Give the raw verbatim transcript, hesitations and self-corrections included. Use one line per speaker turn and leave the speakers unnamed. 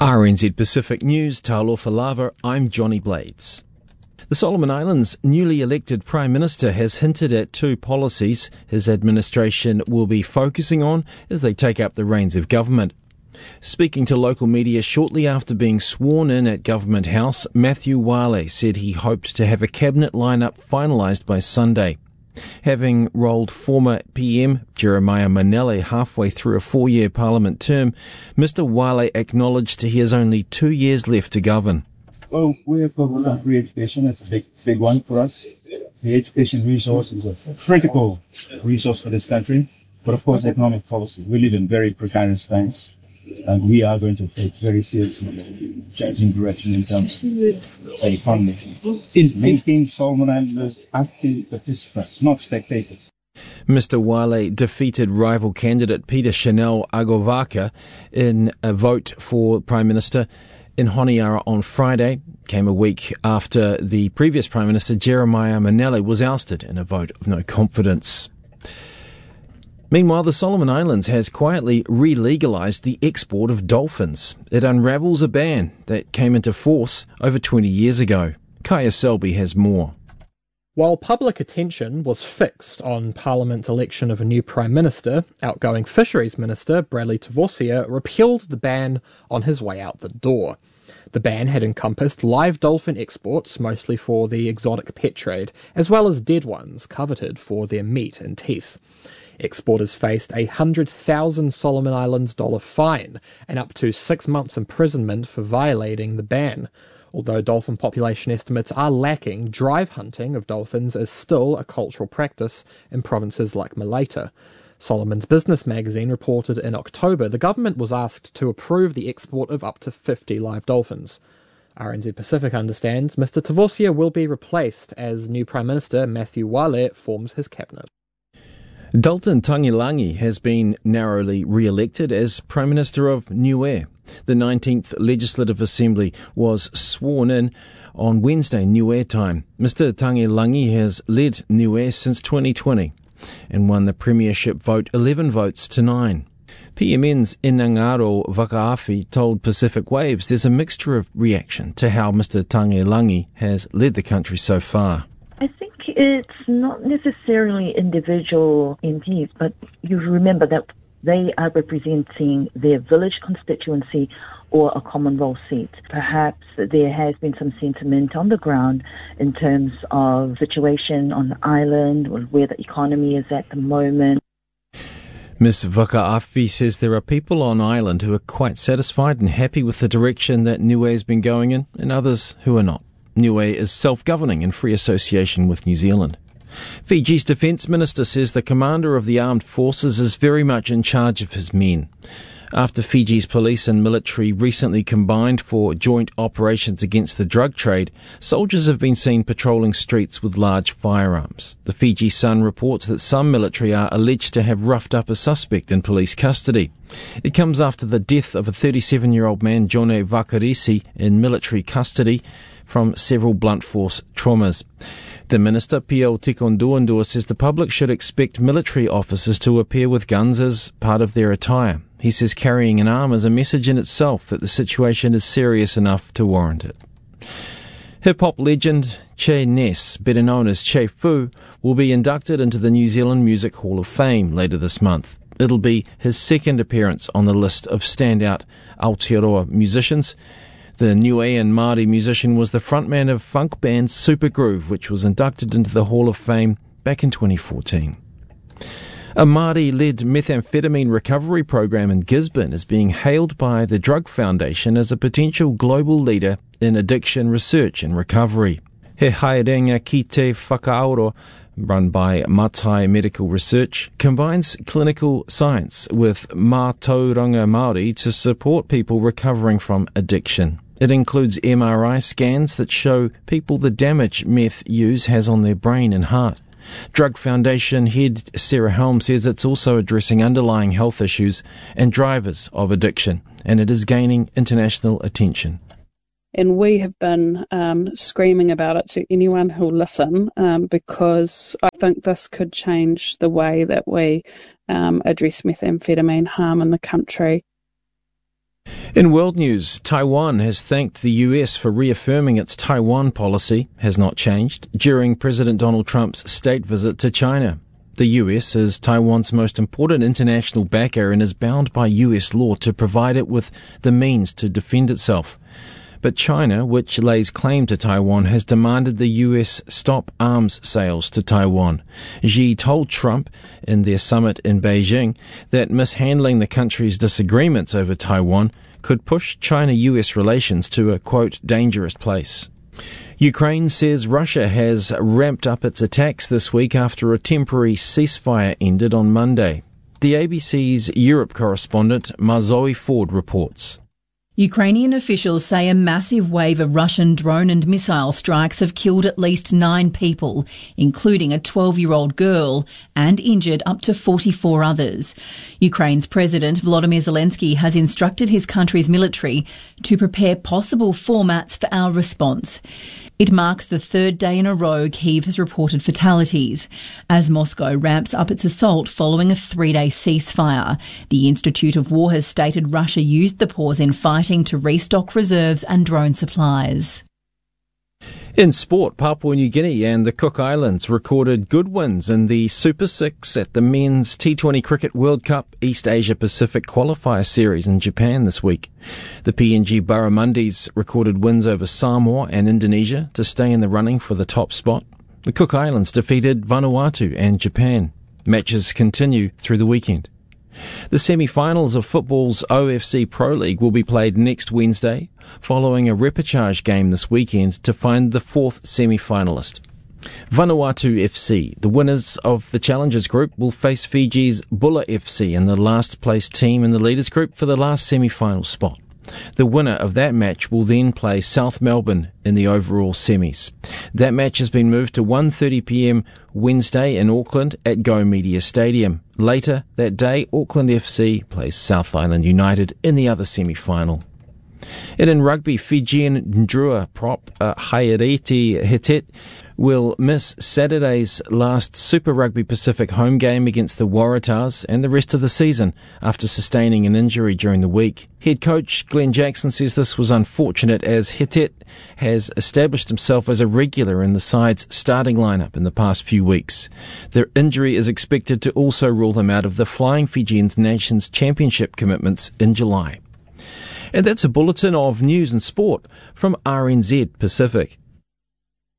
R N Z Pacific News, Talofa Lava, I'm Johnny Blades. The Solomon Islands' newly elected Prime Minister has hinted at two policies his administration will be focusing on as they take up the reins of government. Speaking to local media shortly after being sworn in at Government House, Matthew Wale said he hoped to have a cabinet lineup finalised by Sunday. Having rolled former P M Jeremiah Manele halfway through a four-year parliament term, Mister Wale acknowledged he has only two years left to govern.
Well, we're focused on free education. That's a big, big one for us. The education resource is a critical resource for this country. But of course, economic policy. We live in very precarious times, and we are going to take very seriously changing direction in terms of the economy. In making Solomon Islanders active participants, not spectators.
Mister Wale defeated rival candidate Peter Chanel Agovaka in a vote for Prime Minister in Honiara on Friday. Came a week after the previous Prime Minister Jeremiah Manele was ousted in a vote of no confidence. Meanwhile, the Solomon Islands has quietly re-legalised the export of dolphins. It unravels a ban that came into force over twenty years ago. Kaya Selby has more.
While public attention was fixed on Parliament's election of a new Prime Minister, outgoing Fisheries Minister Bradley Tavosia repealed the ban on his way out the door. The ban had encompassed live dolphin exports, mostly for the exotic pet trade, as well as dead ones coveted for their meat and teeth. Exporters faced a one hundred thousand Solomon Islands dollar fine and up to six months imprisonment for violating the ban. Although dolphin population estimates are lacking, drive hunting of dolphins is still a cultural practice in provinces like Malaita. Solomon's Business magazine reported in October the government was asked to approve the export of up to fifty live dolphins. R N Z Pacific understands Mister Tavosia will be replaced as new Prime Minister Matthew Wale forms his cabinet.
Dalton Tangilangi has been narrowly re-elected as Prime Minister of Niue. The nineteenth Legislative Assembly was sworn in on Wednesday, Niue time. Mister Tangilangi has led Niue since twenty twenty and won the premiership vote eleven votes to nine. P M N's Inangaro Vakaafi told Pacific Waves there's a mixture of reaction to how Mister Tangilangi has led the country so far.
I think it's not necessarily individual M Ps, but you remember that they are representing their village constituency or a Commonwealth seat. Perhaps there has been some sentiment on the ground in terms of situation on the island or where the economy is at the moment.
Miz Vakaafi says there are people on island who are quite satisfied and happy with the direction that Niue has been going in, and others who are not. Niue is self-governing in free association with New Zealand. Fiji's Defence Minister says the commander of the armed forces is very much in charge of his men. After Fiji's police and military recently combined for joint operations against the drug trade, soldiers have been seen patrolling streets with large firearms. The Fiji Sun reports that some military are alleged to have roughed up a suspect in police custody. It comes after the death of a thirty-seven-year-old man, Jone Vakarisi, in military custody from several blunt force traumas. The Minister, Pio Tikonduandua, says the public should expect military officers to appear with guns as part of their attire. He says carrying an arm is a message in itself that the situation is serious enough to warrant it. Hip-hop legend Che Ness, better known as Che Fu, will be inducted into the New Zealand Music Hall of Fame later this month. It'll be his second appearance on the list of standout Aotearoa musicians. The Niuean Māori musician was the frontman of funk band Supergroove, which was inducted into the Hall of Fame back in twenty fourteen. A Māori-led methamphetamine recovery program in Gisborne is being hailed by the Drug Foundation as a potential global leader in addiction research and recovery. He Haerenga Ki Te Whakaoro, run by Matai Medical Research, combines clinical science with mātauranga Māori to support people recovering from addiction. It includes M R I scans that show people the damage meth use has on their brain and heart. Drug Foundation head Sarah Helm says it's also addressing underlying health issues and drivers of addiction, and it is gaining international attention.
And we have been um, screaming about it to anyone who'll listen um, because I think this could change the way that we um, address methamphetamine harm in the country.
In world news, Taiwan has thanked the U S for reaffirming its Taiwan policy, has not changed, during President Donald Trump's state visit to China. The U S is Taiwan's most important international backer and is bound by U S law to provide it with the means to defend itself. But China, which lays claim to Taiwan, has demanded the U S stop arms sales to Taiwan. Xi told Trump in their summit in Beijing that mishandling the country's disagreements over Taiwan could push China-U S relations to a, quote, dangerous place. Ukraine says Russia has ramped up its attacks this week after a temporary ceasefire ended on Monday. The A B C's Europe correspondent Marzoe Ford reports.
Ukrainian officials say a massive wave of Russian drone and missile strikes have killed at least nine people, including a twelve-year-old girl, and injured up to forty-four others. Ukraine's President Volodymyr Zelensky has instructed his country's military to prepare possible formats for our response. It marks the third day in a row Kyiv has reported fatalities, as Moscow ramps up its assault following a three-day ceasefire. The Institute of War has stated Russia used the pause in fighting to restock reserves and drone supplies.
In sport, Papua New Guinea and the Cook Islands recorded good wins in the Super Six at the Men's T twenty Cricket World Cup East Asia Pacific Qualifier Series in Japan this week. The P N G Barramundis recorded wins over Samoa and Indonesia to stay in the running for the top spot. The Cook Islands defeated Vanuatu and Japan. Matches continue through the weekend. The semi-finals of football's O F C Pro League will be played next Wednesday, following a repechage game this weekend to find the fourth semi-finalist. Vanuatu F C, the winners of the Challengers Group, will face Fiji's Bula F C in the last-placed team in the Leaders Group for the last semi-final spot. The winner of that match will then play South Melbourne in the overall semis. That match has been moved to one thirty p m Wednesday in Auckland at Go Media Stadium. Later that day, Auckland F C plays South Island United in the other semi-final. And in rugby, Fijian Ndrua prop uh, Haireti Hitet will miss Saturday's last Super Rugby Pacific home game against the Waratahs and the rest of the season after sustaining an injury during the week. Head coach Glenn Jackson says this was unfortunate as Hitet has established himself as a regular in the side's starting lineup in the past few weeks. Their injury is expected to also rule him out of the Flying Fijians Nations Championship commitments in July. And that's a bulletin of news and sport from R N Z Pacific.